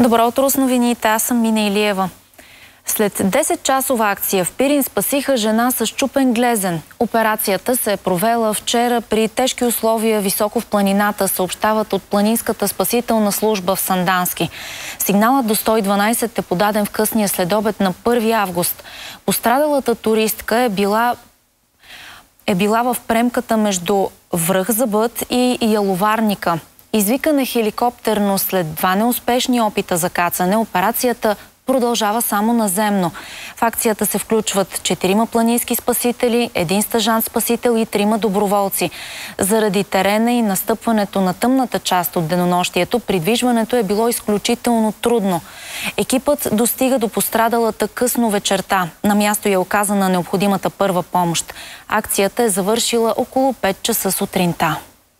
Добро утро с новините, аз съм Мина Илиева. След 10-часова акция в Пирин спасиха жена с счупен глезен. Операцията се е провела вчера при тежки условия високо в планината, съобщават от Планинската спасителна служба в Сандански. Сигналът до 112 е подаден в късния следобед на 1 август. Пострадалата туристка е била в премката между Връх-Забът и Яловарника. Извикан е хеликоптер, но след 2 неуспешни опита за кацане, операцията продължава само наземно. В акцията се включват 4 планински спасители, 1 стажант-спасител и 3 доброволци. Заради терена и настъпването на тъмната част от денонощието, придвижването е било изключително трудно. Екипът достига до пострадалата късно вечерта. На място е оказана необходимата първа помощ. Акцията е завършила около 5 часа сутринта.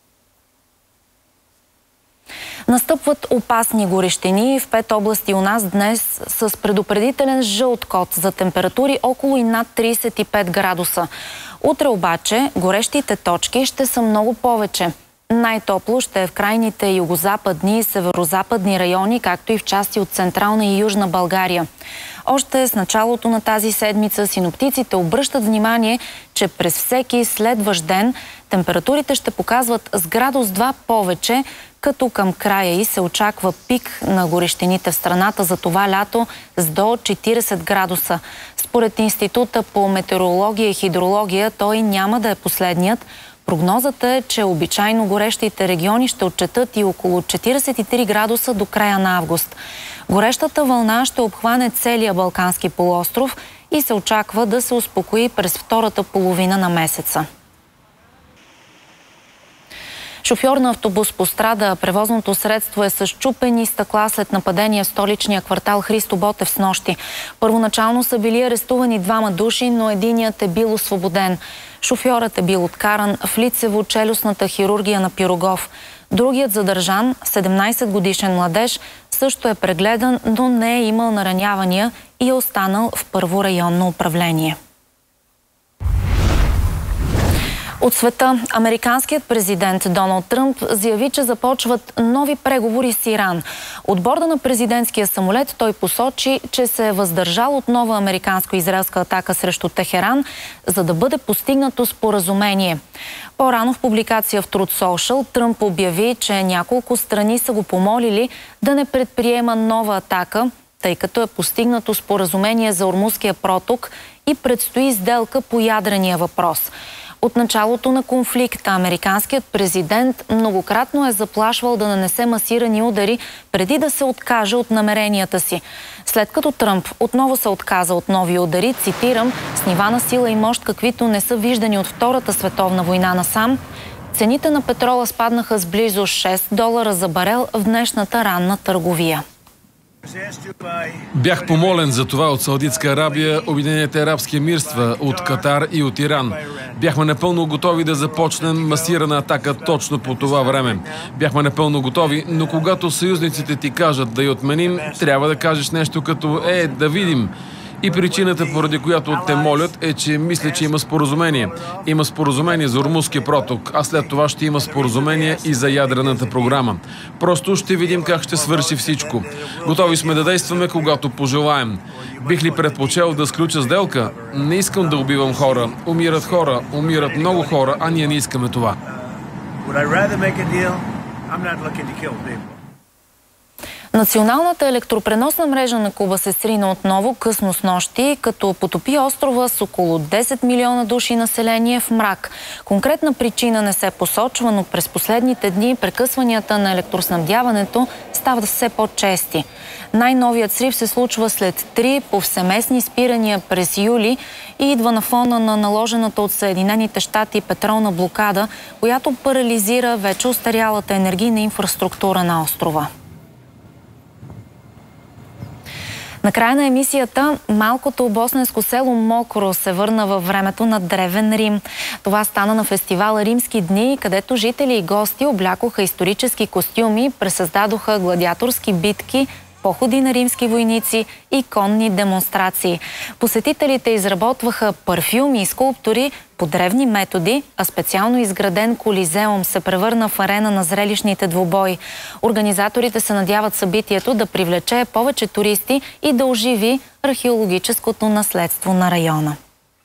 Настъпват опасни горещини в 5 области у нас днес с предупредителен жълт код за температури около и над 35 градуса. Утре обаче горещите точки ще са много повече. Най-топло ще е в крайните югозападни и северозападни райони, както и в части от Централна и Южна България. Още с началото на тази седмица синоптиците обръщат внимание, че през всеки следващ ден температурите ще показват с градус 2 повече, като към края й се очаква пик на горещините в страната за това лято с до 40 градуса. Според Института по метеорология и хидрология той няма да е последният. Прогнозата е, че обичайно горещите региони ще отчетат и около 43 градуса до края на август. Горещата вълна ще обхване целия Балкански полуостров и се очаква да се успокои през втората половина на месеца. Шофьор на автобус пострада. Превозното средство е с счупени стъкла след нападение в столичния квартал Христо Ботев снощи. Първоначално са били арестувани 2 души, но единият е бил освободен. Шофьорът е бил откаран в лицево-челюстната хирургия на Пирогов. Другият задържан, 17-годишен младеж, също е прегледан, но не е имал наранявания и е останал в първо районно управление. От света, американският президент Доналд Тръмп заяви, че започват нови преговори с Иран. От борда на президентския самолет той посочи, че се е въздържал от нова американско-израелска атака срещу Техеран, за да бъде постигнато споразумение. По-рано в публикация в Truth Social Тръмп обяви, че няколко страни са го помолили да не предприема нова атака, тъй като е постигнато споразумение за Ормузския проток и предстои сделка по ядрения въпрос. От началото на конфликта американският президент многократно е заплашвал да нанесе масирани удари преди да се откаже от намеренията си. След като Тръмп отново се отказа от нови удари, цитирам, с нива на сила и мощ, каквито не са виждани от Втората световна война насам, цените на петрола спаднаха с близо $6 за барел в днешната ранна търговия. Бях помолен за това от Саудитска Арабия, Обединените арабски емирства, от Катар и от Иран. Бяхме напълно готови да започнем масирана атака точно по това време. Бяхме напълно готови, но когато съюзниците ти кажат да я отменим, трябва да кажеш нещо като да видим. И причината, поради която те молят, е, че мисля, че има споразумение. Има споразумение за Ормузския проток, а след това ще има споразумение и за ядрената програма. Просто ще видим как ще свърши всичко. Готови сме да действаме, когато пожелаем. Бих ли предпочел да сключа сделка? Не искам да убивам хора. Умират много хора, а ние не искаме това. Националната електропреносна мрежа на Куба се срина отново късно снощи, като потопи острова с около 10 милиона души население в мрак. Конкретна причина не се посочва, но през последните дни прекъсванията на електроснабдяването стават все по-чести. Най-новият срив се случва след 3 повсеместни спирания през юли и идва на фона на наложената от Съединените щати петролна блокада, която парализира вече остарялата енергийна инфраструктура на острова. Накрая на емисията малкото босненско село Мокро се върна във времето на древен Рим. Това стана на фестивала Римски дни, където жители и гости облякоха исторически костюми, пресъздадоха гладиаторски битки походи на римски войници и конни демонстрации. Посетителите изработваха парфюми и скулптури по древни методи, а специално изграден Колизеум се превърна в арена на зрелищните двубои. Организаторите се надяват събитието да привлече повече туристи и да оживи археологическото наследство на района.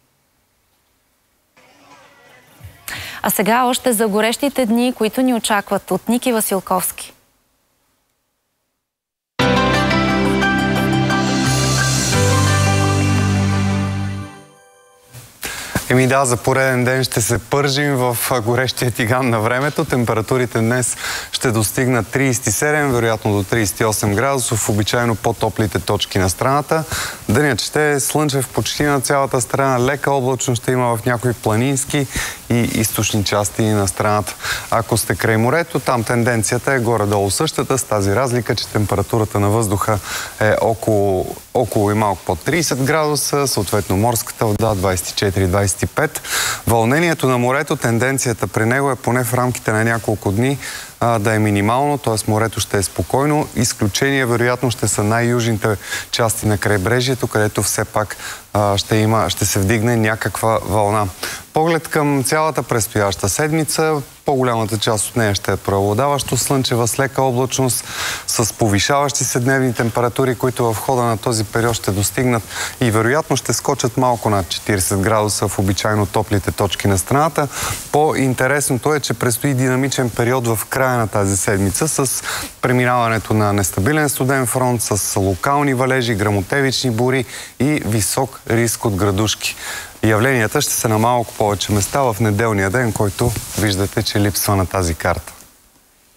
А сега още за горещите дни, които ни очакват, от Ники Василковски. Да, за пореден ден ще се пържим в горещия тиган на времето. Температурите днес ще достигнат 37, вероятно до 38 градусов, в обичайно по-топлите точки на страната. Денят ще е слънчев почти на цялата страна. Лека облачност ще има в някои планински и източни части на страната. Ако сте край морето, там тенденцията е горе-долу същата, с тази разлика, че температурата на въздуха е около и малко под 30 градуса, съответно морската вода 24-25. Вълнението на морето, тенденцията при него е поне в рамките на няколко дни да е минимално, т.е. морето ще е спокойно. Изключение вероятно ще са най-южните части на крайбрежието, където все пак ще се вдигне някаква вълна. Поглед към цялата предстояща седмица, по-голямата част от нея ще е преобладаващо слънчева с лека облачност, с повишаващи се дневни температури, които в хода на този период ще достигнат и вероятно ще скочат малко над 40 градуса в обичайно топлите точки на страната. По-интересното е, че предстои динамичен период в края на тази седмица с преминаването на нестабилен студен фронт, с локални валежи, гръмотевични бури и висок риск от градушки. Явленията ще са на малко повече места в неделния ден, който виждате, че липсва на тази карта.